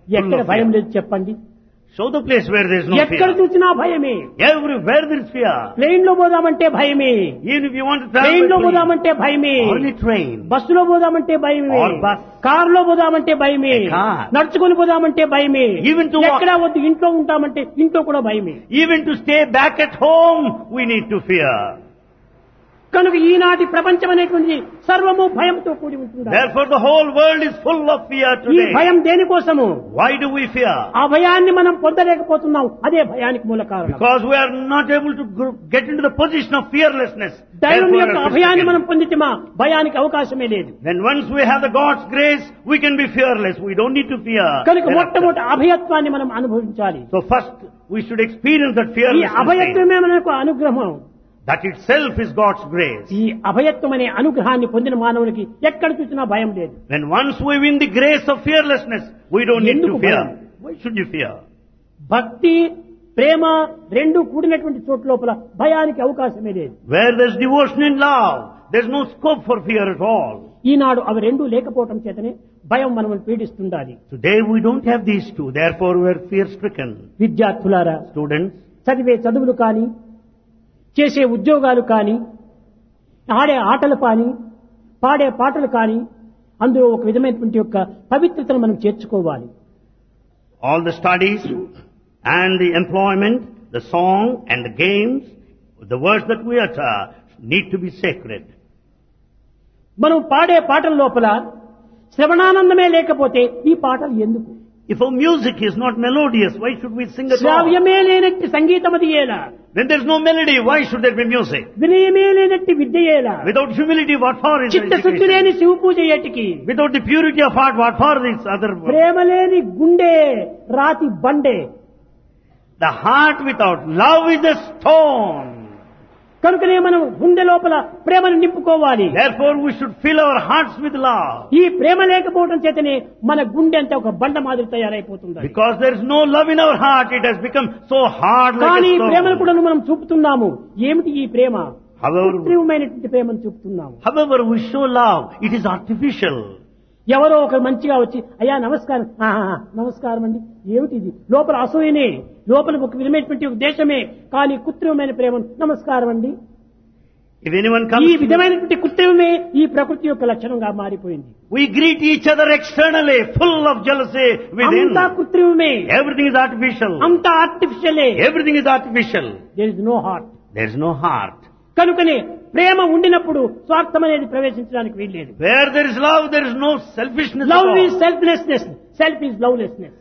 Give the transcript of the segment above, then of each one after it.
ఎక్కడ of భయం fear. లేదు చెప్పండి? Show the place where there is no ఎక్కడ fear. చూసినా భయమే. Everywhere there is fear. Plane లో పోదామంటే భయమే. Even if you want to travel train లో by plane, పోదామంటే భయమే. only train. బస్సులో పోదామంటే భయమే. Or bus. కారులో పోదామంటే భయమే. A car. నడుచుకొని పోదామంటే భయమే. Even to walk. ఎక్కడ వద్దు ఇంట్లో ఉంటామంటే ఇంట్లో కూడా భయమే. Even to stay back at home, we need to fear. కనుక ఈనాటి ప్రపంచం అనేటువంటి సర్వము భయంతో కూడి ఉంటుంది. Therefore the whole world is full of fear ఈ today. భయం దేనికోసము? Why do we fear? ఆ భయాన్ని మనం పొందలేకపోతున్నాం. అదే భయానికి మూల కారణం. Because we are not able to get into the position of fearlessness. దైవం Therefore యొక్క we are అభయాన్ని మనం stricken. పొందితమా భయానికి అవకాశమే లేదు. Then once we have the God's grace, we can be fearless. We don't need to fear. కనుక Thereafter. మొట్టమొదటి అభయత్వాన్ని మనం అనుభవించాలి. So first we should experience that ఈ fearlessness. అభయత్వమే మనకు అనుగ్రహం. That itself is God's grace. ఈ అభయత్వం అనే అనుగ్రహాన్ని పొందిన మానవునికి ఎక్కడ చూసినా భయం లేదు. When once we win the grace of fearlessness, we don't need to ఎందుకు fear. భయం? Why should you fear? భక్తి ప్రేమ రెండు కూడినటువంటి చోటు లోపల భయానికి అవకాశమే లేదు. Where there's devotion and love, there's no scope for fear at all. ఈనాడు అవి రెండూ లేకపోవటం చేతనే భయం మనల్ని పీడిస్తుండాలి. Today we don't have these two, therefore we are fear-stricken. విద్యార్థులారా, Students, చదివే చదువులు కానీ, చేసే ఉద్యోగాలు కానీ, ఆడే ఆటలు కానీ, పాడే పాటలు కానీ, అందులో ఒక విధమైనటువంటి యొక్క పవిత్రతను మనం చేర్చుకోవాలి. all the studies and the employment, the song and the games, the words that we utter need to be sacred. మనం పాడే పాటల లోపల శ్రవణానందమే లేకపోతే ఈ పాటలు ఎందుకు? If our music is not melodious, why should we sing at all? శ్రావ్యమే లేనట్టి సంగీతం అది ఏలా? When there is no melody, why should there be music? వినయమే లేనట్టి విద్య ఏలా? Without humility, what for is చిత్తశుద్ధి education? లేని శివ పూజ ఏటికి? Without the purity of heart, what for this other? ప్రేమ లేని గుండె రాతి బండే. The heart without love is a stone. కనుకనే మనం గుండె లోపల ప్రేమను నింపుకోవాలి. Therefore we should fill our hearts with love. ఈ ప్రేమ లేకపోవడం చేతనే మన గుండె అంతా ఒక బండ మాదిరి తయారైపోతుంది. Because there is no love in our heart, it has become so hard like కానీ a ప్రేమను stone. కూడా మనం చూపుతున్నాము. ఏమిటి ఈ ప్రేమ? However, కృత్రిమమైనటువంటి ప్రేమను చూపుతున్నాము. however we show love, it is artificial. ఎవరో ఒకరు మంచిగా వచ్చి అయ్యా నమస్కారం, నమస్కారం అండి, ఏమిటి ఇది? లోపల అసూయనే, లోపల ఒక విధమైనటువంటి ఉద్దేశమే, కానీ కృత్రిమమైన ప్రేమ నమస్కారం అండి. If anyone ఈ comes, విధమైనటువంటి కృత్రిమమే ఈ ప్రకృతి యొక్క లక్షణంగా మారిపోయింది. we greet each other externally, full of jealousy within. అంతా కృత్రిమమే, Everything is artificial. అంతా ఆర్టిఫిషియలే. Everything is artificial. There is no heart. There is no heart. కనుకనే ప్రేమ ఉండినప్పుడు స్వార్థం అనేది ప్రవేశించడానికి వీల్లేదు. Where there is love, there is no selfishness at love all. Is selflessness, self is lovelessness.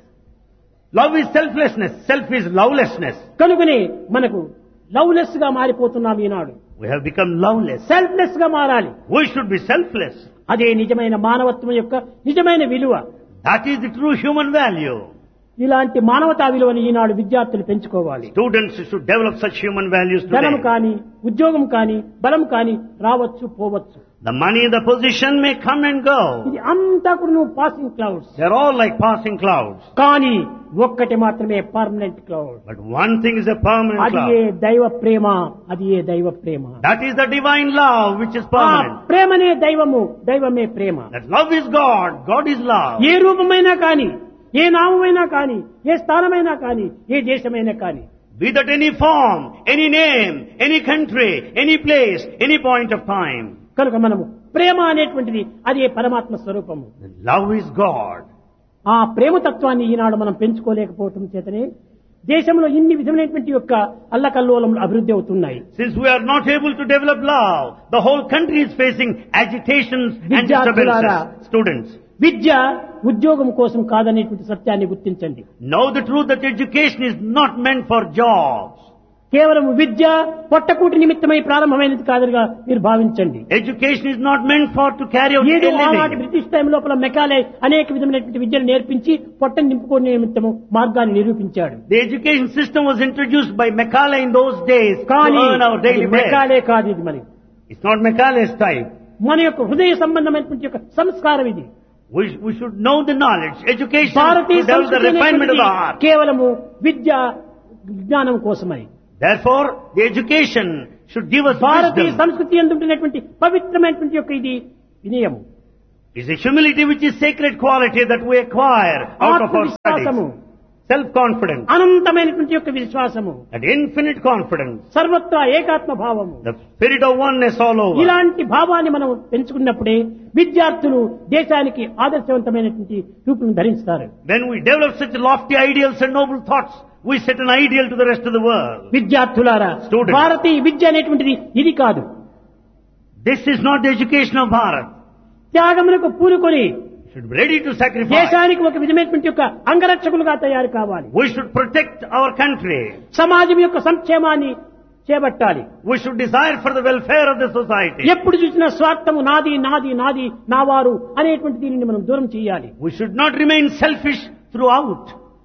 Love is selflessness, self is lovelessness. కనుకనే మనకు loveless గా మారిపోతున్నాం ఈనాడు. We have become loveless. Selfless గా మారాలి. We should be selfless. అదే నిజమైన మానవత్వం యొక్క నిజమైన విలువ. That is the true human value. ఇలాంటి మానవతా విలువని ఈనాడు విద్యార్థులు పెంచుకోవాలి. Students should develop such human values ధనం today. కానీ, ఉద్యోగం కానీ, బలం కానీ రావచ్చు పోవచ్చు. The money and the position may come and go. ఇది అంతా కూడా నువ్వు passing clouds. They're all like passing clouds. కానీ ఒక్కటి మాత్రమే permanent cloud. But one thing is a permanent అది ఏ cloud. దైవ ప్రేమ, అది ఏ దైవ ప్రేమ. That is the divine love which is ఆ permanent. ప్రేమనే దైవము, దైవమే ప్రేమ. That love is God, God is love. ఏ రూపమైనా కానీ, ఏ నామమైనా కానీ, ఏ స్థానమైనా కానీ, ఏ దేశమైనా కానీ, Be that any form, any name, any country, any place, any point of time. కనుక మనము ప్రేమ అనేటువంటిది అది ఏ పరమాత్మ స్వరూపము. Love is God. ఆ ప్రేమతత్వాన్ని ఈనాడు మనం పెంచుకోలేకపోవటం చేతనే దేశంలో ఇన్ని విధమైనటువంటి యొక్క అల్లకల్లోలములు అభివృద్ధి అవుతున్నాయి. Since we are not able to develop love, the whole country is facing agitations and విద్యార్థులారా, disturbances. Students, విద్య ఉద్యోగం కోసం కాదనేటువంటి సత్యాన్ని గుర్తించండి. know the truth that education is not meant for jobs. కేవలం విద్య పొట్టకూటి నిమిత్తమై ప్రారంభమైనది కాదుగా మీరు భావించండి. Education is not meant for to carry out ఏదో a ఆనాటి living. బ్రిటిష్ టైం లోపల మెకాలే అనేక విధమైనటువంటి విద్యను నేర్పించి పొట్టను నింపుకునే నిమిత్తము మార్గాన్ని నిరూపించాడు. The education system was introduced by Macaulay in those days to కానీ earn our daily bread. Macaulay కాదు ఇది. మరి It's not Macaulay's type. మన యొక్క హృదయ సంబంధమైనటువంటి యొక్క సంస్కారం ఇది. We should know the knowledge. Education Bharatiya to develop the సంస్కృతి refinement of the అనేటువంటిది heart. కేవలము విద్య విజ్ఞానం కోసమై. Therefore, the education should give us Bharatiya wisdom. సంస్కృతి ఎందుంటున్నటువంటి పవిత్రమైనటువంటి యొక్క ఇది వినయము. It's a humility which is sacred quality that we acquire out of our studies. విశ్వాసము, self-confidence, అనంతమైనటువంటి యొక్క విశ్వాసము, that infinite confidence, సర్వత్రా ఏకాత్మ భావము, the spirit of oneness all over. ఇలాంటి భావాన్ని మనం పెంచుకున్నప్పుడే విద్యార్థులు దేశానికి ఆదర్శవంతమైనటువంటి రూపం ధరిస్తారు. When we develop such lofty ideals and noble thoughts, we set an ideal to the rest of the world. విద్యార్థులారా, Students. భారతీయ విద్య అనేటువంటిది ఇది కాదు. This is not the education of Bharat. త్యాగములకు పూనుకొని We should be ready to sacrifice. దేశానికి ఒక విధమైనటువంటి యొక్క అంగరక్షకులుగా తయారు కావాలి. We should protect our country. సమాజం యొక్క సంక్షేమాన్ని చేపట్టాలి. We should desire for the welfare of the society. ఎప్పుడు చూసినా స్వార్థము నాది నాది నాది నావారు అనేటువంటి దీనిని మనం దూరం చేయాలి. We should not remain selfish throughout.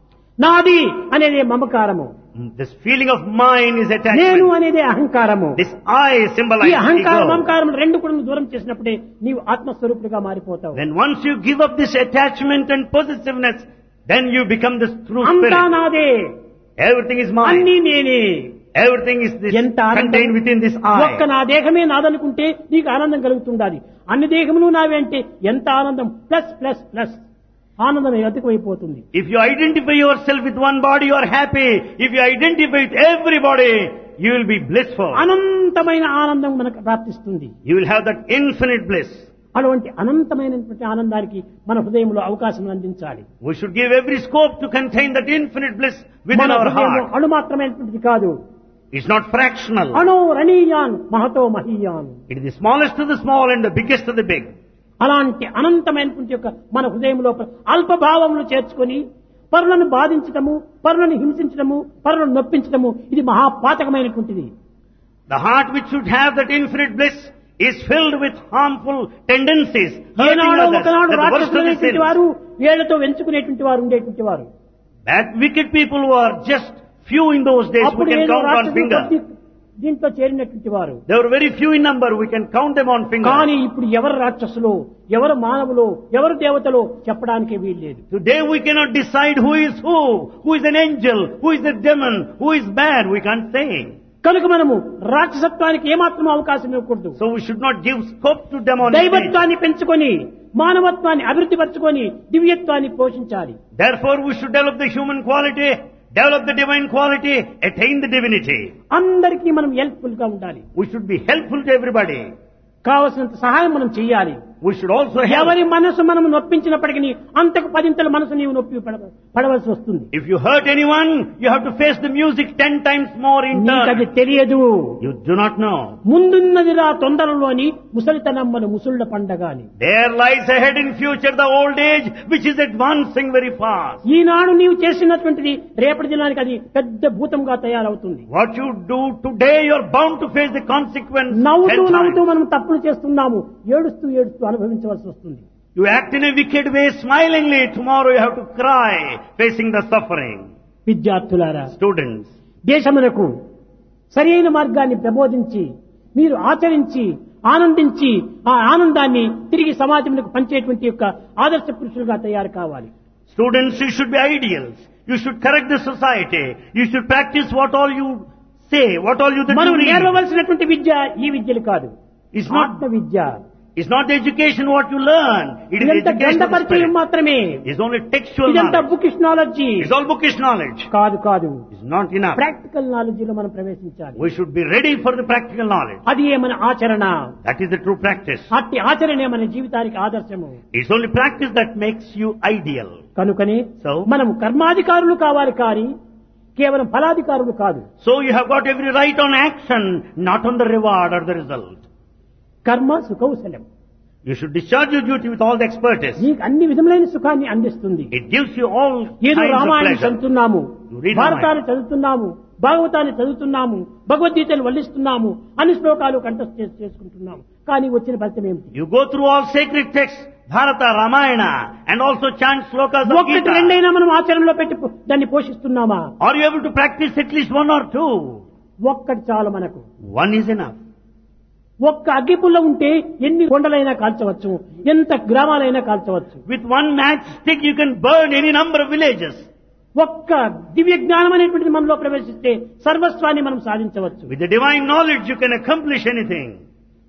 నాది అనేది మమకారము, This feeling of mine is నేను attachment. అనేది అహంకారము. This I ఈ symbolizes అహంకారం ego. మమకారం రెండు కూడా నువ్వు దూరం చేసినప్పుడే నీవు ఆత్మస్వరూపుడిగా మారిపోతావు. Then once you give up this attachment and possessiveness, then you become this true అంతా spirit. నాదే, Everything is అన్నీ mine. నేనే. Everything is this ఎంత ఆనందం. contained within this ఒక్క I. నా దేహమే నాదనుకుంటే నీకు ఆనందం కలుగుతుండాలి. అన్ని దేహములు నావే అంటే ఎంత ఆనందం, ప్లస్ ప్లస్ ప్లస్ ఆనందం అధికమైపోతుంది. If you identify yourself with one body, you are happy. If you identify with everybody, you will be blissful. అనంతమైన ఆనందం మనకు ప్రాప్తిస్తుంది. You will have that infinite bliss. అటువంటి అనంతమైనటువంటి ఆనందానికి మన హృదయంలో అవకాశం అందించాలి. We should give every scope to contain that infinite bliss within మన our హృదయం heart. అణుమాత్రమైనటువంటిది కాదు. It's not fractional. అణో రణీయాన్ Mahato మహీయాన్. It is the smallest of the small and the biggest of the big. అలాంటి అనంతమైనటువంటి యొక్క మన హృదయంలో అల్పభావములు చేర్చుకొని పరులను బాధించటము, పరులను హింసించటము, పరులను నొప్పించటము ఇది మహాపాతకమైనటువంటిది. The heart which should have that infinite bliss is filled with harmful tendencies. Hurting ఏనాడో others. ఒకనాడు That's the worst of the రాక్షసులైనటువంటి sins. వారు వేళ్లతో వెంచుకునేటువంటి వారు ఉండేటువంటి వారు. That wicked people who are just few in those days, we అప్పుడు can ఏదో count on రాక్షసులు finger. కొద్ది దీంట్లో చేరినటువంటి వారు. They were very few in number, we can count them on finger. కానీ ఇప్పుడు ఎవరు రాక్షసులో, ఎవరు మానవులో, ఎవరు దేవతలో చెప్పడానికే వీల్లేదు. Today we cannot decide who is an angel, who is a demon, who is bad, we can't say. కనుక మనము రాక్షసత్వానికి ఏమాత్రం అవకాశం ఇవ్వకూడదు. So we should not give scope to demonization. దైవత్వాన్ని పెంచుకొని మానవత్వాన్ని అభివృద్ధి పరచుకొని దివ్యత్వాన్ని పోషించాలి. Therefore we should develop the human quality, develop the divine quality, attain the divinity. అందరికీ మనం హెల్ప్ఫుల్ గా ఉండాలి. We should be helpful to everybody. కావలసినంత సహాయం మనం చేయాలి. We should also help. ఎవరి మనసు మనం నొప్పించినప్పటికీ అంతకు పదింతల మనసు నీవు నొప్పి పడవలసి వస్తుంది. If you hurt anyone, you have to face the music 10 times more in నీకది turn. తెలియదు. You do not know. ముందున్నదిరా తొందరలోని ముసలితనమ్మను ముసుళ్ల పండగాని. There lies ahead in future the old age which is advancing very fast. ఈనాడు నీవు చేసినటువంటిది రేపటి దినానికి అది పెద్ద భూతంగా తయారవుతుంది. What you do today, you are bound to face the consequence. నవ్వుతూ 10 నవ్వుతూ times. మనం తప్పులు చేస్తున్నాము, ఏడుస్తూ ఏడుస్తూ అనుభవించవలసి వస్తుంది. You act in a wicked way smilingly. Tomorrow you have to cry facing the suffering. విద్యార్థులారా, Students, దేశమునకు సరైన మార్గాన్ని ప్రబోధించి మీరు ఆచరించి ఆనందించి ఆ ఆనందాన్ని తిరిగి సమాజంలో పంచేటువంటి యొక్క ఆదర్శ పురుషులుగా తయారు కావాలి. students, you should be ideals. You should correct the society. You should practice what all you say, what all you that మనం you read. నేర్వవలసినటువంటి విద్య ఈ విద్యలు కాదు, It's not, ఆత్మ విద్య. it's not the education what you learn. It is ఇదంతా education గ్రంథ of the పరిచయం spirit. మాత్రమే. It's only textual ఇదంతా knowledge. Bookish knowledge It's all bookish knowledge. కాదు కాదు. It's not enough. Practical knowledge లో మనం ప్రవేశించాలి. We should be ready for the practical knowledge. అది ఏ మన ఆచరణ. That is the true practice. అట్టి ఆచరణే మన జీవితానికి ఆదర్శము. It's only practice that makes you ideal. కనుకనే So? మనం కర్మాధికారులు కావాలి కానీ కేవలం ఫలాధికారులు కాదు. So you have got every right on action, not on the reward or the result. కర్మ సుకౌశలం. You should discharge your duty with all the expertise. నీకు అన్ని విధములైన సుఖాన్ని అందిస్తుంది. It gives you all ఏదో kinds of రామాయణం pleasure. చదువుతున్నాము, You read భారతాన్ని చదువుతున్నాము, భాగవతాన్ని చదువుతున్నాము, భగవద్గీతను వల్లిస్తున్నాము, అన్ని శ్లోకాలు కంఠస్థ చేసుకుంటున్నాము. కానీ వచ్చిన ఫలితం ఏమిటి? You go through all sacred texts, Bharata, Ramayana, and also chant slokas of ఒక్కటి Gita. రెండైనా మనం ఆచరణలో పెట్టి దాన్ని పోషిస్తున్నామా? Are you able to practice at least one or two? ఒక్కటి చాలు మనకు. One is enough. ఒక్క అగ్గిపుల్ల ఉంటే ఎన్ని కొండలైనా కాల్చవచ్చు, ఎంత గ్రామాలైనా కాల్చవచ్చు. With one matchstick you can burn any number of villages. ఒక్క దివ్య జ్ఞానం అనేటువంటిది మనలో ప్రవేశిస్తే సర్వస్వాన్ని మనం సాధించవచ్చు. With the divine knowledge you can accomplish anything.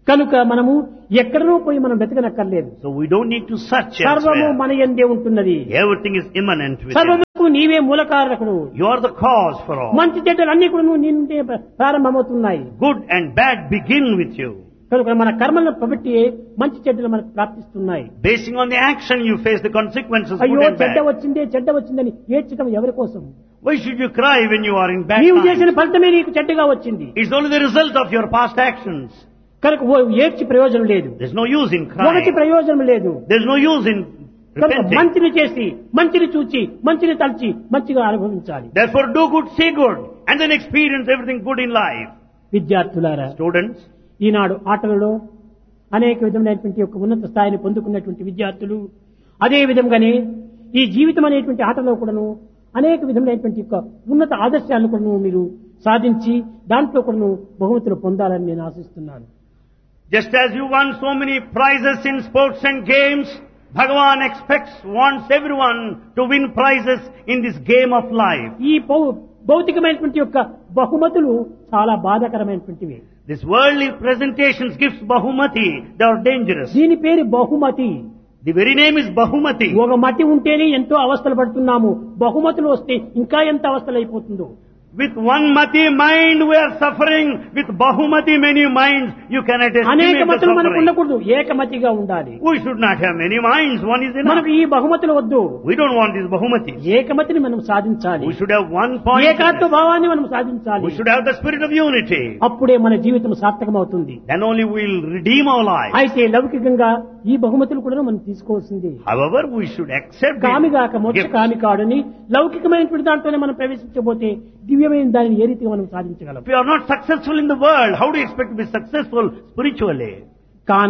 కనుక మనము ఎక్కడనో పోయి మనం వెతకనక్కర్లేదు. So we don't need to search సర్వము elsewhere. మన యందే ఉంటున్నది. Everything is immanent within. సర్వముకు నీవే మూలకారకుడు. You are the cause for all. మంచి చెడ్డలు అన్ని కూడా నీ నుండే ప్రారంభమవుతున్నాయి. Good and bad begin with you. కనుక మన కర్మలను బట్టి మంచి చెడ్డలు మనకు ప్రాప్తిస్తున్నాయి. Basing on the action you face the consequences, అయ్యో good and చెడ్డ bad. వచ్చిందని ఏడ్చడం ఎవరి కోసం? Why should you cry when you are in bad నీవు చేసిన times? ఫలితమే నీకు చెడ్డగా వచ్చింది. It's only the result of your past actions. కనుక ఏడ్చి ప్రయోజనం లేదు. There's no use in ఒకటి crying. ప్రయోజనం లేదు. There's no use in కనుక repenting. మంచిని చేసి మంచిని చూచి మంచిని తలచి మంచిగా అనుభవించాలి. Therefore do good, see good, and then experience everything good in life. విద్యార్థులారా, Students, ఈనాడు ఆటలలో అనేక విధమైనటువంటి యొక్క ఉన్నత స్థాయిని పొందుకున్నటువంటి విద్యార్థులు అదే విధంగానే ఈ జీవితం అనేటువంటి ఆటలో కూడాను అనేక విధమైనటువంటి యొక్క ఉన్నత ఆదర్శాలను కూడాను మీరు సాధించి దాంట్లో కూడాను బహుమతులు పొందాలని నేను ఆశిస్తున్నాను. just as you won so many prizes in sports and games, Bhagavan wants everyone to win prizes in this game of life. ఈ భౌతికమైనటువంటి యొక్క బహుమతులు చాలా బాధాకరమైనటువంటివి. This worldly presentations gives Bahumati, they are dangerous. దీని పేరు బహుమతి. The very name is Bahumati. ఒక మతి ఉంటేనే ఎంతో అవస్థలు పడుతున్నాము. బహుమతులు వస్తే ఇంకా ఎంత అవస్థలు అయిపోతుందో. With one Mati mind we are suffering, with Bahumati many minds you cannot అనేక estimate the మతులు మనకు suffering. ఉండకూడదు, ఏకమతిగా ఉండాలి. We should not have many minds, one is మనకు enough. ఈ బహుమతులు వద్దు, We don't want these Bahumati. ఏకమతిని మనం సాధించాలి. We should have one point. ఏకాత్మ భావాన్ని మనం సాధించాలి. We should have the spirit of unity. అప్పుడే మన జీవితం సార్థకమవుతుంది. Then only we will redeem our life. అయితే లౌకికంగా ఈ బహుమతులు కూడా మనం తీసుకోవాల్సింది. However, we should accept కామిగాక these మోక్ష gifts. కామి కాడని లౌకికమైనటువంటి దాంట్లోనే మనం ప్రవేశించబోతే దివ్యమైన దానిని ఏ రీతిగా మనం సాధించగలం? If you are not successful in the world, how do you expect to be successful spiritually? కాన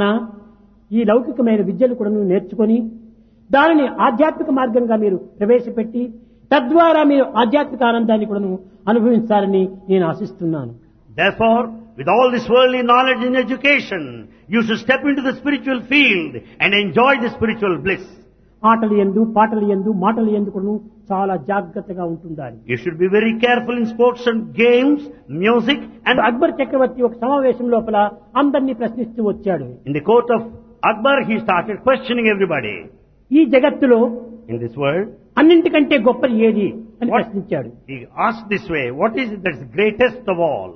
ఈ లౌకికమైన విద్యలు కూడా నేర్చుకొని దానిని ఆధ్యాత్మిక మార్గంగా మీరు ప్రవేశపెట్టి తద్వారా మీరు ఆధ్యాత్మిక ఆనందాన్ని కూడా అనుభవించాలని నేను ఆశిస్తున్నాను. Therefore, with all this worldly knowledge and education, you should step into the spiritual field and enjoy the spiritual bliss. ఆటలు యందు పాటలు యందు మాటలు యందు కూడా చాలా జాగ్రత్తగా ఉంటుండాలి. You should be very careful in sports and games, music, and Akbar చక్రవర్తి ఒక సమావేశం లోపల అందరినీ ప్రశ్నిస్తూ వచ్చాడు. in the court of Akbar, he started questioning everybody. ఈ జగత్తులో In this world, అన్నింటికంటే గొప్పది ఏది అని What? ప్రశ్నించాడు. he asked this way, what is it that's greatest of all?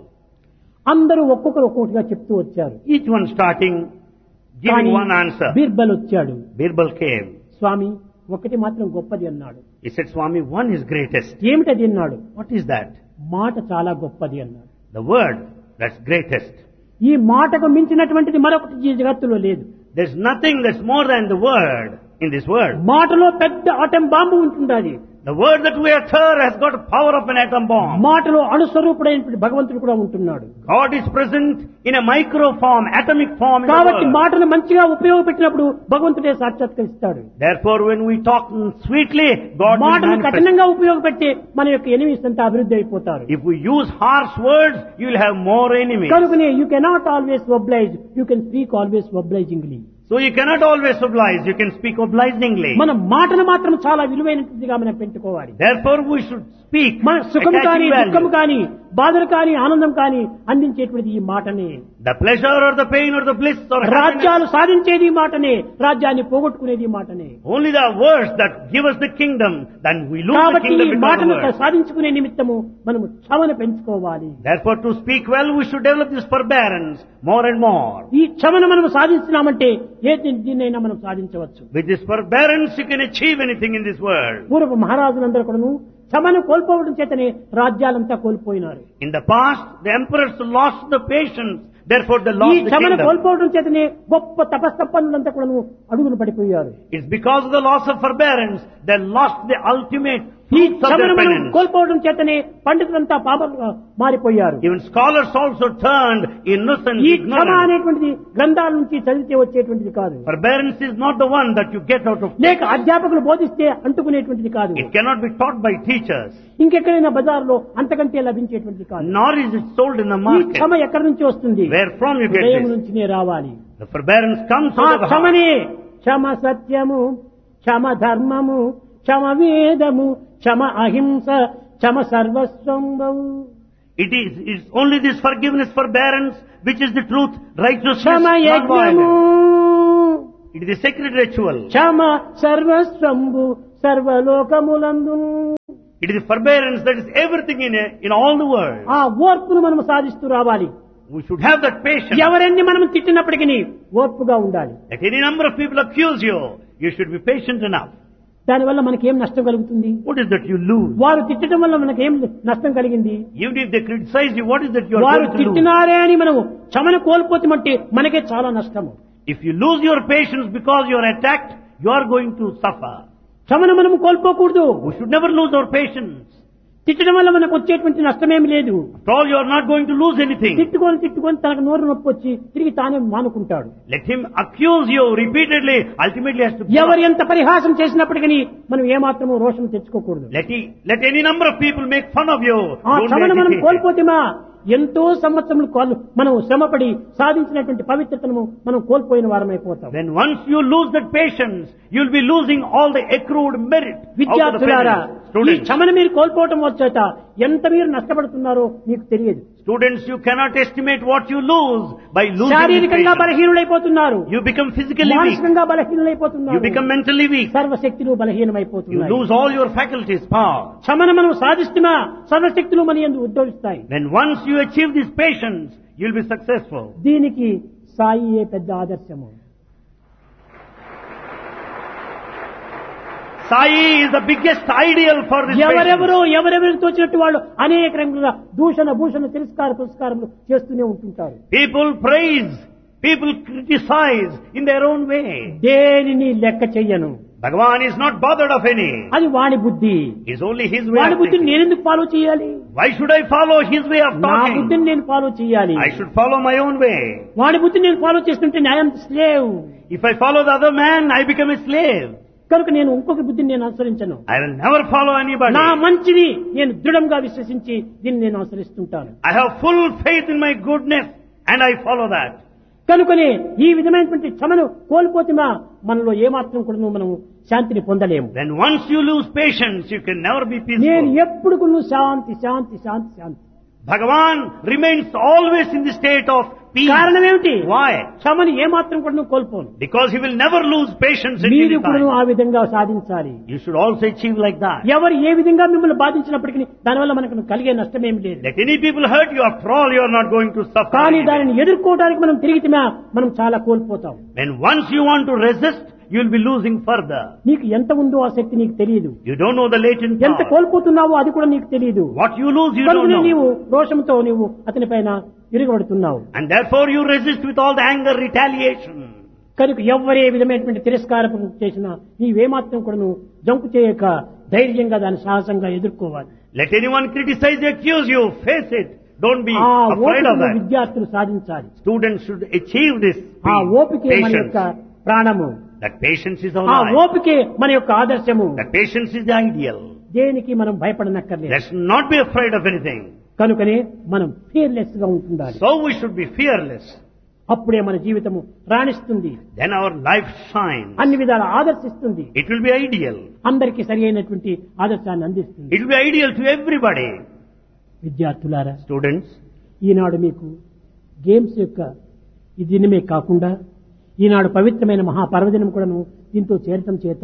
అందరూ ఒక్కొక్కరు ఒక్కొక్కటిగా చెప్తూ వచ్చారు. Each one starting, giving కానీ one answer. బీర్బల్ వచ్చాడు. Birbal came. స్వామి ఒకటి మాత్రం గొప్పది అన్నాడు. He said, Swami, one is greatest. ఏమిటది అన్నాడు. What is that? మాట చాలా గొప్పది అన్నాడు. The word that's greatest. ఈ మాటకు మించినటువంటిది మరొకటి ఈ జగత్తులో లేదు. There's nothing that's more than the word in this world. మాటలో పెద్ద ఆటం బాంబు ఉంటుండాలి. The word that we utter has got the power of an atom bomb. మాటలో అణుస్వరూపుడైనటువంటి భగవంతుడు కూడా ఉంటున్నాడు. God is present in a micro form, atomic form in the కాబట్టి world. మాటను మంచిగా ఉపయోగపెట్టినప్పుడు భగవంతుడే సాక్షాత్కరిస్తాడు. Therefore, when we talk sweetly, God will మాటను manifest. కఠినంగా ఉపయోగపెట్టి మన యొక్క ఎనిమిస్ అంతా అభివృద్ధి అయిపోతారు. If we use harsh words, you will have more enemies. కనుకనే you cannot always oblige, you can speak always obligingly. So you cannot always oblige, you can speak obligingly. మన మాటను మాత్రం చాలా విలువైనదిగా మనం పెట్టుకోవాలి. Therefore, we should speak మన సుఖము కానీ attaching దుఃఖము value. కానీ బాధలు కానీ ఆనందం కానీ అందించేటువంటిది ఈ మాటనే. The pleasure or the pain or the bliss or happiness. రాజ్యాలు సాధించేది ఈ మాటనే, రాజ్యాన్ని పోగొట్టుకునేది ఈ మాటనే. Only the words that give us the kingdom, then we lose the కాబట్టి kingdom ఈ because of మాటను the words. సాధించుకునే నిమిత్తము మనము క్షమను పెంచుకోవాలి. Therefore, to speak well, we should develop this forbearance more and more. ఈ క్షమను మనం సాధించినామంటే ఏ దీన్నైనా మనం సాధించవచ్చు. With this forbearance, you can achieve anything in this world. పూర్వ మహారాజులందరూ కూడాను క్షమను కోల్పోవడం చేతనే రాజ్యాలంతా కోల్పోయినారు. In the past, the emperors lost the patience, therefore they ఈ lost the క్షమను kingdom. కోల్పోవడం చేతనే గొప్ప తపస్తపనులంతా కూడాను అడుగులు పడిపోయారు. It's because of the loss of forbearance, they lost the ultimate ఈ fruits of their క్షమను మనం penance. కోల్పోవడం చేతనే పండితులంతా పాపలుగా మారిపోయారు. Even scholars also turned innocent, ఈ క్షమ ignorant. అనేటువంటిది గ్రంథాల నుంచి చదివితే వచ్చేటువంటిది కాదు. Forbearance is not the one that you get out of. లేక అధ్యాపకులు బోధిస్తే అంటుకునేటువంటిది కాదు. It cannot be taught by teachers, ఇంకెక్కడైనా బజార్లో అంతకంటే లభించేటువంటిది కాదు. nor is it sold in the ఈ market. క్షమ ఎక్కడి నుంచి వస్తుంది? Where from you get హృదయం this? నుంచినే రావాలి. The forbearance comes ఆ out of the heart. క్షమనే క్షమ సత్యము, క్షమ ధర్మము, క్షమ వేదము, క్షమ అహింస, క్షమ సర్వస్వంబవు. It's only this forgiveness, forbearance which is the truth, righteousness, Kshama not యజ్ఞము violence. It is a sacred ritual. Kshama సర్వస్వంబు సర్వలోకములందు. It is the forbearance that is everything in all the world. ఆ ఓర్పును మనం సాధిస్తూ రావాలి. We should have that patience. ఎవరెన్ని మనం తిట్టినప్పటికీ ఓర్పుగా ఉండాలి. Let any number of people accuse you, you should be patient enough. దానివల్ల మనకేం నష్టం కలుగుతుంది? What is that you lose? వారు తిట్టడం వల్ల మనకేం నష్టం కలిగింది? Even if they criticize you, what is that you are వారు going to lose? తిట్టినారే అని మనం క్షమను కోల్పోతామంటే మనకే చాలా నష్టము. If you lose your patience because you are attacked, you are going to suffer. క్షమను మనం కోల్పోకూడదు. We should never lose our patience. తిట్టడం వల్ల మనకు వచ్చేటువంటి నష్టమేమి లేదు. After all, you are not going to lose anything. తిట్టుకొని తనకు నోరు నొప్పి వచ్చి తిరిగి తానే మానుకుంటాడు. Let him accuse you repeatedly, ultimately has to give ఎవరు up. ఎంత పరిహాసం చేసినప్పటికీ మనం ఏమాత్రము రోషం తెచ్చుకోకూడదు. Let any number of people make fun of you. ఆ Don't క్షమను మనం agitate. కోల్పోతేమా ఎంతో సంవత్సరములు మనం శ్రమపడి సాధించినటువంటి పవిత్రతను మనం కోల్పోయిన వారమైపోతాం. Then once you lose that patience, you'll be losing all the accrued merit. out of the విద్యార్థులారా, ఈ Students, క్షమను మీరు కోల్పోవటం వచ్చేట ఎంత మీరు నష్టపడుతున్నారో మీకు తెలియదు. students, you cannot estimate what you lose by losing this శారీరకంగా patience. బలహీనులైపోతున్నారు, You become physically weak. మానసికంగా You బలహీనులైపోతున్నారు, become mentally weak. సర్వశక్తులు You బలహీనమైపోతున్నాయి. lose all your faculties, power. క్షమను మనం సాధిస్తున్నా సర్వశక్తులు మన యందు ఉద్భవిస్తాయి. When once you achieve this patience, you'll be successful. దీనికి సాయియే పెద్ద ఆదర్శము. Sai is the biggest ideal for this patience. ఎవరెవరికి తోచినట్టు వాళ్ళు అనేక రకములుగా భూషణ తిరస్కార పురస్కారములు చేస్తూనే ఉంటుంటారు. People praise, people criticize in their own way. దేనిని లెక్క చెయ్యను. Bhagavan is not bothered of any. అది వాని బుద్ధి. It's only his way వాని of బుద్ధిని thinking. నేనెందుకు ఫాలో చేయాలి? Why should I follow his way of నా talking? బుద్ధిని నేను ఫాలో చేయాలి. I should follow my own way. వాని బుద్ధిని నేను ఫాలో చేస్తుంటే I'm slave. If I follow the other man, I become a slave. కనుక నేను ఇంకొక బుద్ధిని నేను అనుసరించను. I will never follow anybody. నా మంచిని నేను దృఢంగా విశ్వసించి దీన్ని నేను అనుసరిస్తుంటాను. I have full faith in my goodness and I follow that. కనుకనే ఈ విధమైనటువంటి క్షమను కోల్పోతున్నా మనలో ఏమాత్రం కూడా మనం శాంతిని పొందలేము. Then once you lose patience, you can never be నేను peaceful. ఎప్పుడు కూడా శాంతి శాంతి శాంతి శాంతి. Bhagavan remains always in the state of peace. కారణం ఏమిటి? Why? క్షమని ఏమాత్రం కూడా కోల్పోను. Because he will never lose patience at మీరు any కూడా time. ఆ విధంగా సాధించాలి. You should also achieve like that. ఎవరు ఏ విధంగా మిమ్మల్ని బాధించినప్పటికీ దానివల్ల మనకు కలిగే నష్టమేమి లేదు. Let any people hurt you, after all you are not going to suffer. కానీ anything. దానిని ఎదుర్కోవడానికి మనం తిరిగితే మనం చాలా కోల్పోతాం. When once you want to resist, you will be losing further. నీకు ఎంత ఉందో ఆ శక్తి నీకు తెలియదు. You don't know the latent ఎంత power. కోల్పోతున్నావో అది కూడా నీకు తెలియదు. What you lose, you don't కనుక నీవు know. రోషంతో నీవు అతని పైన తిరగబడుతున్నావు. And therefore you resist with all the anger, retaliation. కనుక ఎవరే విధమైనటువంటి తిరస్కారం చేసినా నీవేమాత్రం కూడా నువ్వు జంకు చేయక ధైర్యంగా దాన్ని సాహసంగా ఎదుర్కోవాలి. Let anyone criticize, accuse you, face it. Don't be ఆ afraid of ఓపికను that. విద్యార్థులు సాధించాలి. Students should achieve this ఆ ఓపికే మన patience. యొక్క ప్రాణము. That patience is our ఆ life. ఓపికే మన యొక్క ఆదర్శము. That patience is the ideal. దేనికి మనం భయపడనక్కర్లేదు. Let's not be afraid of anything. కనుకనే మనం ఫియర్లెస్ గా ఉంటుండాలి. So we should be fearless. అప్పుడే మన జీవితము రాణిస్తుంది, Then our life shines. అన్ని విధాల ఆదర్శిస్తుంది, It will be ideal. అందరికీ సరి అయినటువంటి ఆదర్శాన్ని అందిస్తుంది. It will be ideal to everybody. విద్యార్థులారా, Students, ఈనాడు మీకు గేమ్స్ యొక్క ఈ దినమే కాకుండా ఈనాడు పవిత్రమైన మహాపర్వదినం కూడాను దీంతో చేరటం చేత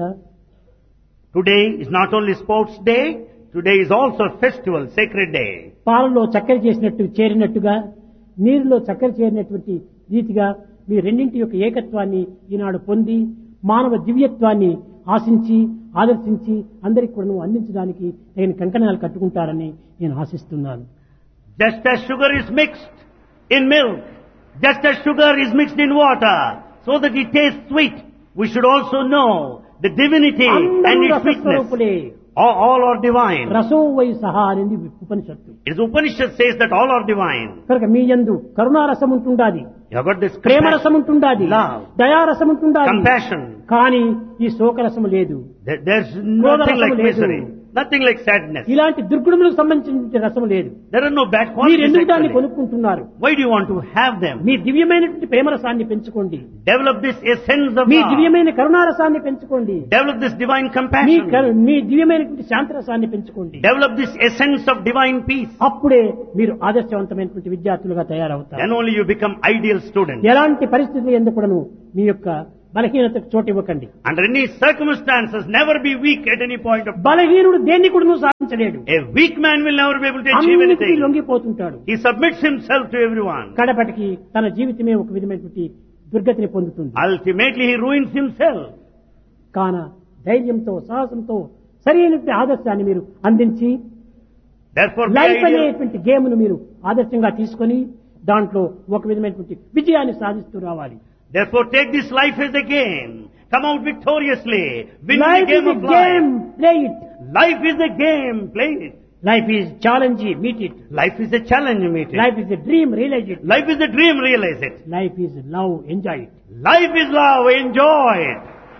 today is not only sports day, today is also a festival, sacred day. పాలలో చక్కెర చేరినట్టుగా నీరులో చక్కెర చేరినటువంటి రీతిగా మీ రెండింటి యొక్క ఏకత్వాన్ని ఈనాడు పొంది మానవ దివ్యత్వాన్ని ఆశించి ఆదర్శించి అందరికి కూడా అందించడానికి నేను కంకణాలు కట్టుకుంటారని నేను ఆశిస్తున్నాను. Just as sugar is mixed in milk, just as sugar is mixed in water, so that it tastes sweet, we should also know the divinity and అందరూ its sweetness. రసస్వరూపులే. All are divine. రసో why సహా అనేది ఉపనిషత్తు. It is Upanishad says that all are divine. కనుక మీ యందు కరుణారసం ఉంటుండాది, You have got this ప్రేమరసం compassion, ఉంటుండాది, love, దయారసం ఉంటుండాది. compassion. కానీ ఈ శోకరసము లేదు, There's క్రోధరసము nothing like లేదు, misery. Nothing like sadness. ఇలాంటి దుర్గుణములకు సంబంధించిన రసం లేదు. There are no bad మీరు qualities ఎందుకు దాన్ని actually. కొనుక్కుంటున్నారు? Why do you want to have them? మీ దివ్యమైనటువంటి ప్రేమరసాన్ని పెంచుకోండి. Develop this essence of me love. దివ్యమైన కరుణారసాన్ని పెంచుకోండి. Develop this divine me compassion. మీ దివ్యమైనటువంటి శాంతరసాన్ని పెంచుకోండి. Develop this essence of divine peace. అప్పుడే మీరు ఆదర్శవంతమైనటువంటి విద్యార్థులుగా తయారవుతారు. Then only you become ideal students. ఎలాంటి పరిస్థితులు ఎందుకును మీ యొక్క బలహీనతకు చోటు ఇవ్వకండి. Under any circumstances, never be weak at any point of time. బలహీనుడు దేన్ని కూడా సాధించలేడు. A weak man will never be able to achieve అన్నిటికీ anything. లొంగిపోతుంటాడు. He submits himself to everyone. కడపటికి తన జీవితమే ఒక విధమైనటువంటి దుర్గతిని పొందుతుంది. Ultimately, he ruins himself. కాన ధైర్యంతో సాహసంతో సరైనటువంటి ఆదర్శాన్ని మీరు అందించి Therefore, be లైఫ్ ideal. అనేటువంటి గేమ్ ను మీరు ఆదర్శంగా తీసుకొని దాంట్లో ఒక విధమైనటువంటి విజయాన్ని సాధిస్తూ రావాలి. Therefore, take this life as a game. Come out victoriously. Win the life game is of a game, life. Play it. Life is a game. Play it. Life is challenge, meet it. Life is a challenge. Meet it. Life is a dream, realise it. Life is a dream. Realize it. Life is love, enjoy it. Life is love. Enjoy it.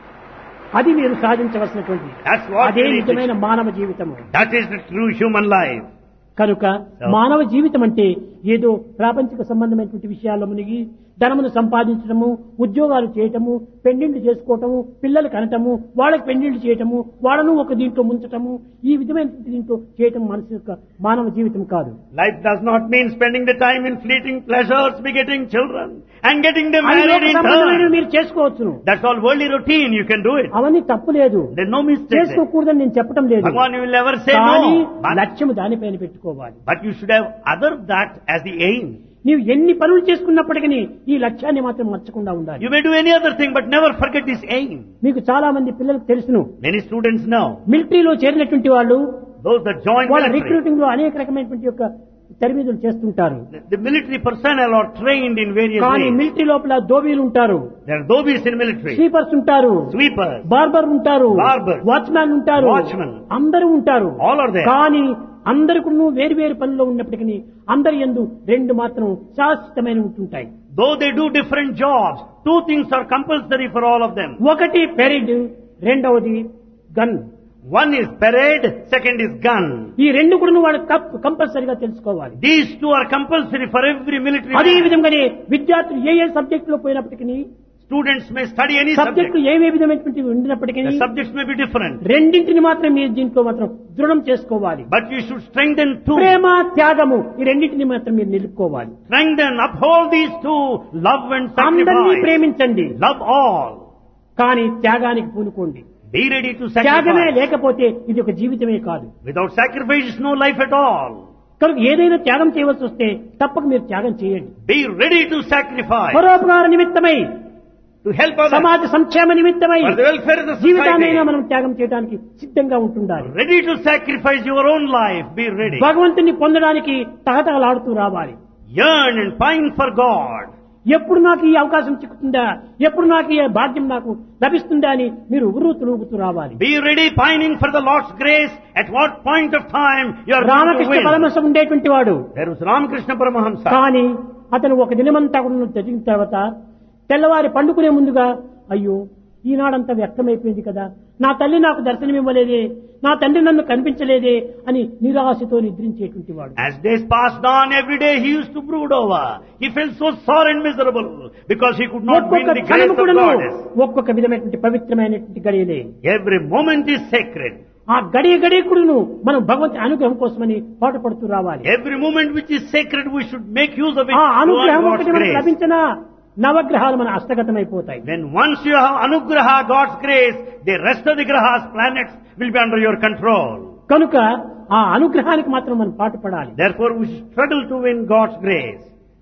అది మీరు సాధించవలసినటువంటి That's what అదే you need to- నిజమైన మానవ జీవితము. That is the true human life. కనుక మానవ జీవితం అంటే ఏదో ప్రాపంచిక సంబంధమైనటువంటి విషయాల్లో మునిగి ధనమును సంపాదించడము, ఉద్యోగాలు చేయటము, పెళ్లిళ్లు చేసుకోవటము, పిల్లలు కనటము, వాళ్ళకి పెళ్లిళ్లు చేయటము, వాళ్ళను ఒక దీంట్లో ముంచటము, ఈ విధమైన దీంట్లో చేయటం మనసు యొక్క మానవ జీవితం కాదు. Life does not mean spending the time in fleeting pleasures, begetting children, and getting them అవి married లోక in సంబంధమైనవి turn. మీరు చేసుకోవచ్చును. That's all worldly routine. You can do it. అవన్నీ తప్పు లేదు, There's no mistake there. చేసుకోకూడదని నేను చెప్పటం లేదు. Bhagwan, you will never say కానీ no. But, లక్ష్యము దానిపైన పెట్టుకోవాలి. but you should have other that as the aim. నీవు ఎన్ని పనులు చేసుకున్నప్పటికీ ఈ లక్ష్యాన్ని మాత్రం మర్చకుండా ఉండాలి. You may do any other thing, but never forget this aim. మీకు చాలా మంది పిల్లలకు తెలుసును, Many students know. మిలిటరీలో చేరినటువంటి వాళ్ళు Those that join వాళ్ళ military. రిక్రూటింగ్ లో అనేక రకమైనటువంటి యొక్క తరబీదులు చేస్తుంటారు. The military personnel are trained in various కానీ ways. మిలిటరీ లోపల దోబీలు ఉంటారు, There are dhobis in military. Sweepers ఉంటారు, Sweepers. బార్బర్ ఉంటారు, Barbers. వాచ్మ్యాన్ ఉంటారు, Watchmen. అందరూ ఉంటారు. All are there. కానీ అందరికి వేరు వేరు పనుల్లో ఉన్నప్పటికీ అందరి యందు రెండు మాత్రం శాశ్వతమైన ఉంటుంటాయి. Though they do different jobs, two things are compulsory for all of them. ఒకటి పెరిడ్, రెండవది gun. One is parade, second is gun. ఈ రెండు కూడా వాడు కంపల్సరీగా తెలుసుకోవాలి. These two are compulsory for every military అదే man. విధంగానే విద్యార్థులు ఏ సబ్జెక్ట్ లో పోయినప్పటికీ Students may study any subject subject. ఏ విధమైనటువంటి ఉండినప్పటికీ The subjects may be different. రెండింటిని మాత్రం మీరు దీంట్లో మాత్రం దృఢం చేసుకోవాలి. But you should strengthen two. ప్రేమ, త్యాగము ఈ రెండింటిని మాత్రం మీరు నిలుపుకోవాలి. Strengthen, uphold these two. Love and అందరినీ sacrifice. ప్రేమించండి, Love all. కానీ త్యాగానికి పూనుకోండి. Be ready to త్యాగమే sacrifice. లేకపోతే ఇది ఒక జీవితమే కాదు. Without sacrifice is no life at all. కనుక ఏదైనా త్యాగం చేయవలసి వస్తే తప్పక మీరు త్యాగం చేయండి. Be ready to sacrifice. పరోపకార నిమిత్తమై, To help others. సమాజ సంక్షేమ నిమిత్తమై For the welfare of the జీవితాన్నైనా society. మనం త్యాగం చేయడానికి సిద్ధంగా ఉంటుండాలి. Ready to sacrifice your own life. Be ready. భగవంతుని పొందడానికి తహతహలాడుతూ రావాలి. Yearn and pine for God. ఎప్పుడు నాకు ఈ అవకాశం చిక్కుతుందా, ఎప్పుడు నాకు ఈ భాగ్యం నాకు లభిస్తుందా అని మీరు ఉరుతులుగుతూ రావాలి. Be ready pining for the Lord's grace. At what point of time you are going to Ramakrishna win. Paramahamsa ఉండేటువంటి వాడు, There was Ramakrishna Paramahamsa. కానీ అతను ఒక దినమంతా కూడా జరిగిన తర్వాత తెల్లవారి పండుకునే ముందుగా అయ్యో ఈనాడంతా వ్యక్తమైపోయింది కదా, నా తల్లి నాకు దర్శనమివ్వలేదే, నా తండ్రి నన్ను కనిపించలేదే అని నిరాశతో నిద్రించేటువంటి వాడు. As days passed on, every day he used to brood over. He felt so sore and miserable because he could not win ఒక్కొక్క the grace క్షణం of కూడాను goddess. ఒక్కొక్క విధమైనటువంటి పవిత్రమైనటువంటి గడియలే. Every moment is sacred. ఆ గడియ కూడాను మనం భగవంతుని అనుగ్రహం కోసమని పాటుపడుతూ రావాలి. Every moment which is sacred, we should make use of it ఆ to earn అనుగ్రహం God's ఒకటి మనకు grace. లభించినా నవగ్రహాలు మన హస్తగతమైపోతాయి. Then once you have anugraha, God's grace, the rest of the grahas, planets, will be under your control. కనుక ఆ అనుగ్రహానికి మాత్రం మనం పాటుపడాలి. Therefore, we should struggle to win God's grace.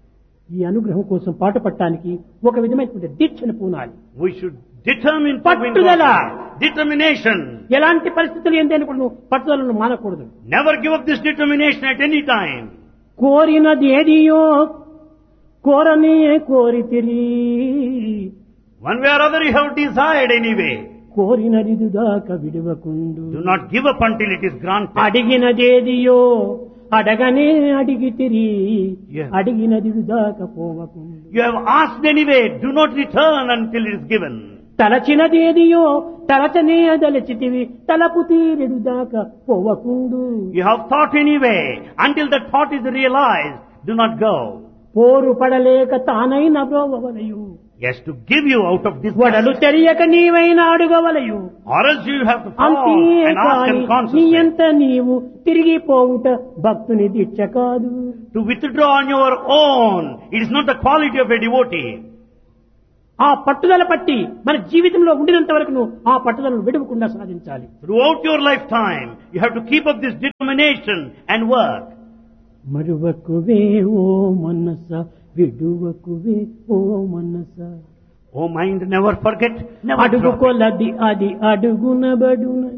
ఈ అనుగ్రహం కోసం పాటుపడటానికి ఒక విధమైనటువంటి దీక్షను పూనాలి. We should determine to win పట్టుదల. God's grace. Determination. ఎలాంటి పరిస్థితులు ఏంటని కూడా నువ్వు పట్టుదలను మానకూడదు. Never give up this determination at any time. కోరినది ఏదియో కోరనే కోరితిరి, One way or other you have desired anyway. కోరినది దాకా విడువకుండు, Do not give up until it is granted. అడిగినదేదియో అడగనే అడిగితిరి, Yeah. అడిగినది దాకా పోవకుండు. You have asked anyway. Do not return until it is given. తలచినదేదియో తలచనే దలచితివి తలపు తీరెడు దాకా పోవకుండు. You have thought anyway. Until that thought is realized, do not go. పోరు పడలేక తానైన బ్రోవలయు. He has to give you out of this. వడలు తెలియక నీవైనా అడుగవలయు. Or else you have to fall అంతే and ask కాని him నీ consciously. ఎంత నీవు తిరిగిపోవుట భక్తుని దీక్ష కాదు. To withdraw on your own, it is not the quality of a devotee. ఆ పట్టుదల పట్టి మన జీవితంలో ఉండినంత వరకు ఆ పట్టుదలను విడవకుండా సాధించాలి. Throughout your lifetime, you have to keep up this determination and work. మరువకువే ఓ మనస విడువకువే ఓ మనస. Oh mind, never forget, never అడుగు drop it. కొలది అది అడుగునబడునని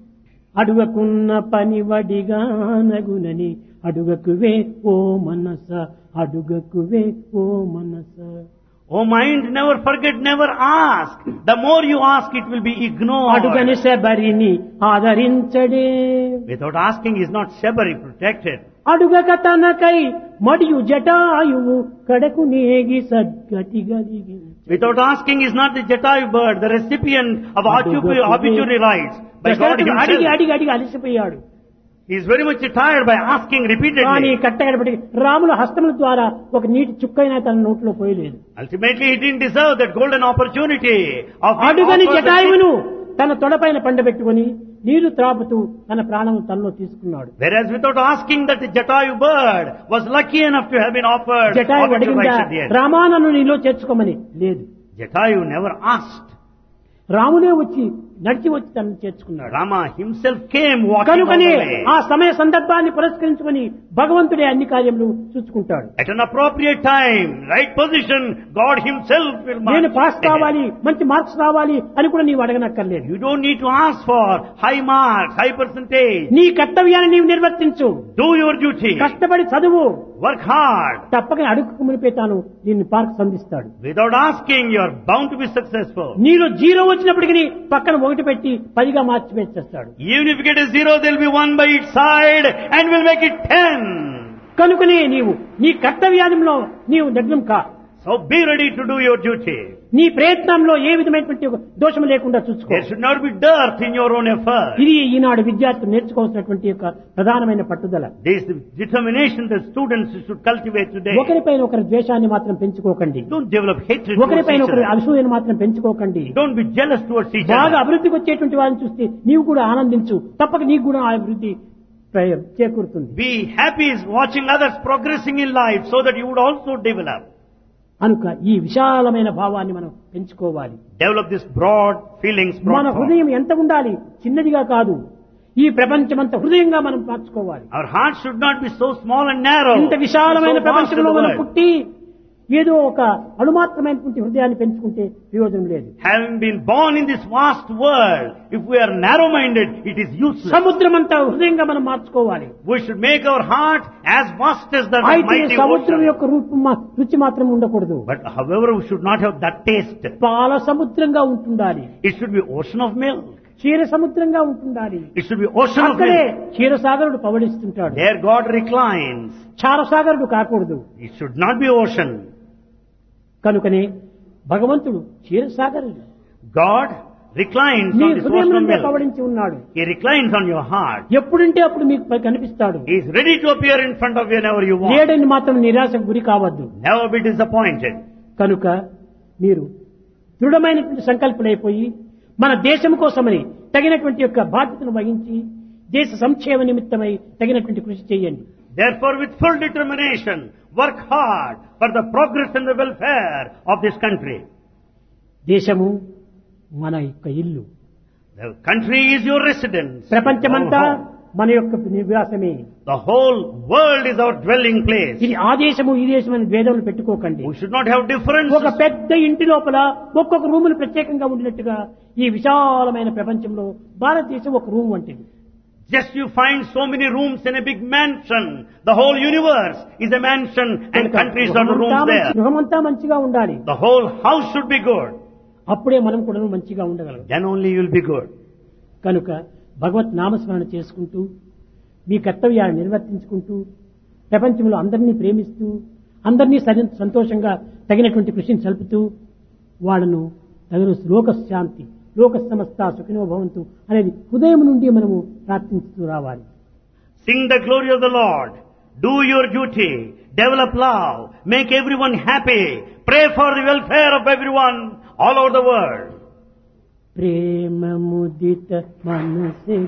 అడుగకున్న పని వడిగా నగునని అడుగకువే ఓ మనస అడుగకువే ఓ మనస. Oh mind, never forget, never ask. The more you ask, it will be ignored. అడుగని శబరిని ఆదరించడే. Without asking is not Shabari protected. అడుగక తనకై మడియు Jatayu కడకు నేగి సద్గతి గదిగి. Without asking is not the Jatayu bird, the recipient of obituary rights by God దశరథుడు అడిగి himself. అడిగి అడిగి అలసిపోయాడు. He is very much tired by asking కానీ repeatedly. కట్టగడపటి రాముల హస్తముల ద్వారా ఒక నీటి చుక్కైనా తన నోట్లో పోయలేదు. Ultimately, he didn't deserve that golden opportunity of being అడుగని offered the జటాయువును తన తొడపైన పండబెట్టుకుని నీరు త్రాపుతూ తన ప్రాణం తనలో తీసుకున్నాడు. Whereas without asking, that the Jatayu bird was lucky enough to have been offered Jatayu obituary అడిగిందా rights at the end. రామానను నీలో చేర్చుకోమని? లేదు. Jatayu never asked. రామునే వచ్చి నడిచి వచ్చి తనను చేర్చుకున్నాడు. Rama himself came walking on కనుకనే the way. ఆ సమయ సందర్భాన్ని పురస్కరించుకొని భగవంతుడే అన్ని కార్యములు చూసుకుంటాడు. At an appropriate time, right position, God himself will నేను mark పాస్ ahead. కావాలి, మంచి మార్క్స్ రావాలి అని కూడా నీవు అడగనక్కర్లేదు. You don't need to ask for high marks, high percentage. నీ కర్తవ్యాన్ని నీవు నిర్వర్తించు. Do your duty. కష్టపడి చదువు. Work hard. తప్పక అడుగుకు మునిపే తాను దీన్ని మార్క్స్ అందిస్తాడు. Without asking, you are bound to be successful. నీలో జీరో వచ్చినప్పటికీ పక్కన ఒకటి పెట్టి 10గా మార్చి పెట్టేస్తాడు. Even if you get a 0, there will be 1 by its side and will make it 10. కనుకనే నీవు నీ కర్తవ్యంలో నీవు నిగ్నం కా. So be ready to do your duty. నీ ప్రయత్నంలో ఏ విధమైనటువంటి ఒక దోషం లేకుండా చూసుకో. There should not be dirt in your own effort. ఇది ఈనాడు విద్యార్థులు నేర్చుకోవాల్సినటువంటి యొక్క ప్రధానమైన పట్టుదల. This is the determination that students should cultivate today. ఒకరిపైన ఒకరి ద్వేషాన్ని మాత్రం పెంచుకోకండి. Don't develop hatred towards ఒకరిపైన each ఒకరి other. అసూయను మాత్రం పెంచుకోకండి. Don't be jealous towards each బాగా other. అభివృద్ధికి వచ్చేటువంటి వారిని చూస్తే నీవు కూడా ఆనందించు. తప్పక నీకు కూడా ఆ అభివృద్ధి చేకూరుతుంది. Be happy is watching others progressing in life so that you would also develop. కనుక ఈ విశాలమైన భావాన్ని మనం పెంచుకోవాలి. Develop this broad feelings, మన broad thought. హృదయం ఎంత ఉండాలి? చిన్నదిగా కాదు, ఈ ప్రపంచమంత హృదయంగా మనం మార్చుకోవాలి. Our heart should not be so small and narrow. ఇంత విశాలమైన so vast in ప్రపంచంలో the మనం world. పుట్టి ఏదో ఒక అణుమాత్రమైనటువంటి హృదయాన్ని పెంచుకుంటే ప్రయోజనం లేదు. Having been born in this vast world, if we are narrow-minded, it is useless. సముద్రమంతా హృదయంగా మనం మార్చుకోవాలి. We should make our heart as vast as the అయితే mighty సముద్రం ocean. యొక్క రుచి మాత్రం ఉండకూడదు. But however, we should not have that taste. పాల సముద్రంగా ఉంటుండాలి. It should be ocean of milk. క్షీర సముద్రంగా ఉంటుండాలి. It should be ocean of అక్కడే milk. క్షీరసాగరుడు పవడిస్తుంటాడు. There God reclines. క్షారసాగరుడు కాకూడదు. It should not be ocean. కనుకనే భగవంతుడు క్షీరసాగరుడు. God reclines నీ on this హృదయం ocean of నుండే milk. పవడించి ఉన్నాడు. He reclines on your heart. ఎప్పుడంటే అప్పుడు మీకు కనిపిస్తాడు. He is ready to appear in front of you whenever you want. లేడని మాత్రం నిరాశకు గురి కావద్దు. Never be disappointed. కనుక మీరు దృఢమైనటువంటి సంకల్పమైపోయి మన దేశం కోసమని తగినటువంటి యొక్క బాధ్యతను వహించి దేశ సంక్షేమ నిమిత్తమై తగినటువంటి కృషి చేయండి. Therefore, with full determination, work hard for the progress and the welfare of this country. దేశము మన యొక్క ఇల్లు. The country is your residence. ప్రపంచమంతా Our home. మన యొక్క నివాసమే. The whole world is our dwelling place. ఇది ఆ దేశము ఈ దేశం అని భేదములు పెట్టుకోకండి. We should not have differences. ఒక పెద్ద ఇంటి లోపల ఒక్కొక్క రూములు ప్రత్యేకంగా ఉండినట్టుగా ఈ విశాలమైన ప్రపంచంలో భారతదేశం ఒక రూమ్ వంటిది. Just you find so many rooms in a big mansion. The whole universe is a mansion and countries are the rooms there. గృహమంతా మంచిగా ఉండాలి. The whole house should be good. అప్పుడే మనం కూడా మంచిగా ఉండగలం. Then only you will be good. కనుక భగవత్ నామస్మరణ చేసుకుంటూ మీ కర్తవ్యాన్ని నిర్వర్తించుకుంటూ ప్రపంచంలో అందరినీ ప్రేమిస్తూ అందరినీ సంతోషంగా తగినటువంటి కృషిని సల్పుతూ వాళ్ళను తగిన లోకశాంతి లోక సమస్త సుఖినో భవంతు అనేది హృదయం నుండి మనము ప్రార్థిస్తూ రావాలి. Sing the glory of the Lord. Do your duty. Develop love. Make everyone happy. Pray for the welfare of everyone all over the world. ప్రేమ ముదిత మనసే